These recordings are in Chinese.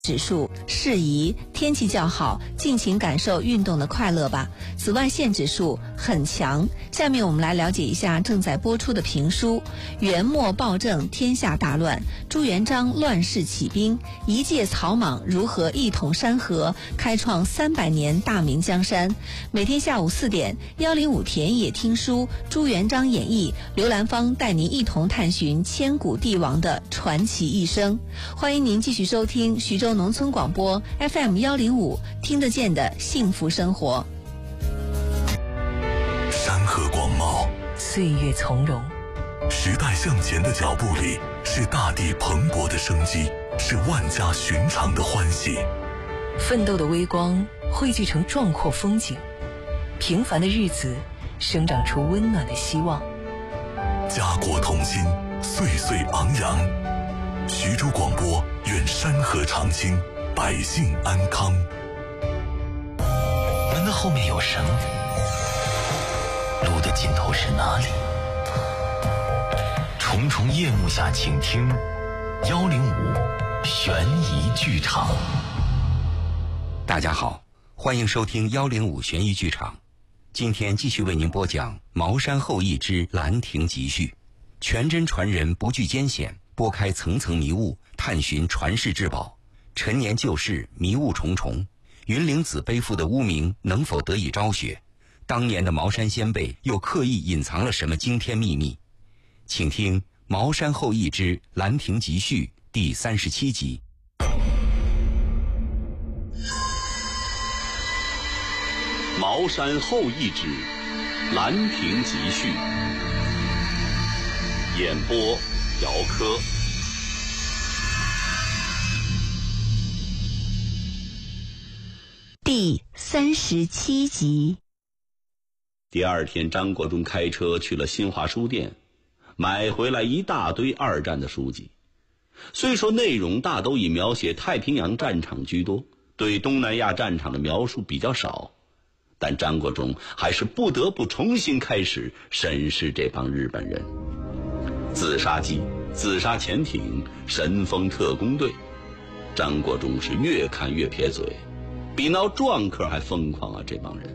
指数适宜，天气较好，尽情感受运动的快乐吧。紫外线指数很强。下面我们来了解一下正在播出的评书《元末暴政，天下大乱，朱元璋乱世起兵，一介草莽如何一统山河，开创300年大明江山》。每天下午4点，105田野听书，朱元璋演义，刘兰芳带您一同探寻千古帝王的传奇一生。欢迎您继续收听徐州农村广播 FM105，听得见的幸福生活。 山河广袤， 岁月从容， 时代向前的脚步里是大地蓬勃的生机，是万家寻常的欢喜。 奋斗的微光汇聚成壮阔风景，平凡的日子生长出温暖的希望。 家国同心，岁岁昂扬。徐州广播愿山河常青，百姓安康。 门的后面有什么？路的尽头是哪里？重重夜幕下，请听105悬疑剧场。 大家好，欢迎收听105悬疑剧场。今天继续为您播讲《茅山后裔之兰亭集序》，全真传人不惧艰险，拨开层层迷雾，探寻传世至宝。陈年旧事迷雾重重，云灵子背负的污名能否得以昭雪？当年的茅山先辈又刻意隐藏了什么惊天秘密？请听《茅山后裔之兰亭集序》第37集。 茅山后裔之兰亭集序，演播姚科。 第37集。 第二天，张国忠开车去了新华书店，买回来一大堆二战的书籍。虽说内容大都以描写太平洋战场居多，对东南亚战场的描述比较少，但张国忠还是不得不重新开始审视这帮日本人。自杀机、自杀潜艇、神风特工队，张国忠是越看越撇嘴，比闹撞客还疯狂啊！这帮人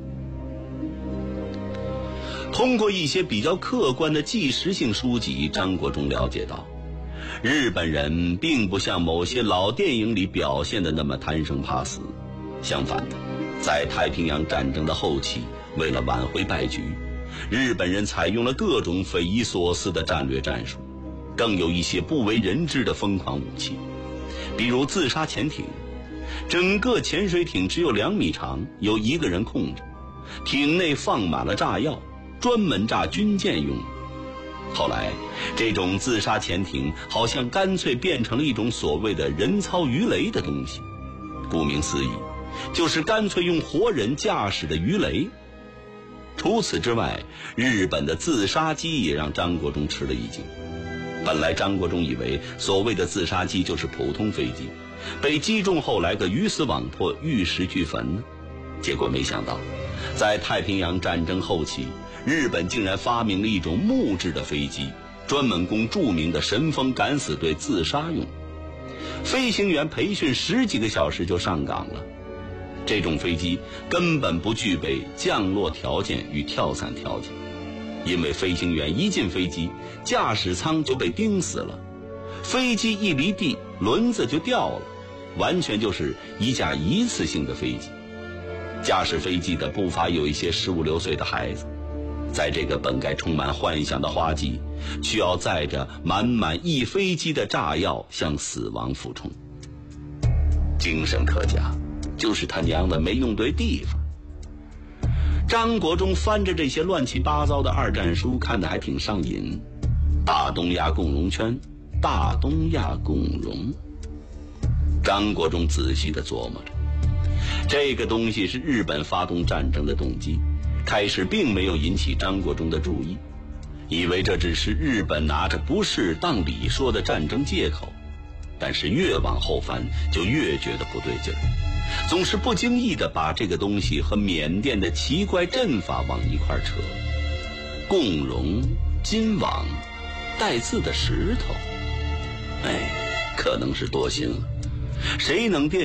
通过一些比较客观的纪实性书籍，张国忠了解到，日本人并不像某些老电影里表现的那么贪生怕死。相反的，在太平洋战争的后期，为了挽回败局，日本人采用了各种匪夷所思的战略战术，更有一些不为人知的疯狂武器，比如自杀潜艇。整个潜水艇只有2米长，由1个人控制，艇内放满了炸药，专门炸军舰用。后来这种自杀潜艇好像干脆变成了一种所谓的人操鱼雷的东西，顾名思义，就是干脆用活人驾驶的鱼雷。除此之外，日本的自杀机也让张国忠吃了一惊。本来张国忠以为所谓的自杀机就是普通飞机，被击中后来个鱼死网破，玉石俱焚呢。结果没想到，在太平洋战争后期，日本竟然发明了一种木质的飞机，专门供著名的神风敢死队自杀用。飞行员培训10几个小时就上岗了。这种飞机根本不具备降落条件与跳伞条件，因为飞行员一进飞机，驾驶舱就被钉死了，飞机一离地，轮子就掉了，完全就是一架一次性的飞机。驾驶飞机的不乏有一些15、16岁的孩子，在这个本该充满幻想的花季，却要载着满满一飞机的炸药向死亡俯冲。精神可嘉，就是他娘的没用对地方。张国忠翻着这些乱七八糟的二战书，看得还挺上瘾。大东亚共荣圈，大东亚共荣。张国忠仔细地琢磨着，这个东西是日本发动战争的动机，开始并没有引起张国忠的注意，以为这只是日本拿着不是当理说的战争借口。但是越往后翻，就越觉得不对劲儿，总是不经意地把这个东西和缅甸的奇怪阵法往一块扯。共荣、金网、带字的石头，可能是多心了。 谁能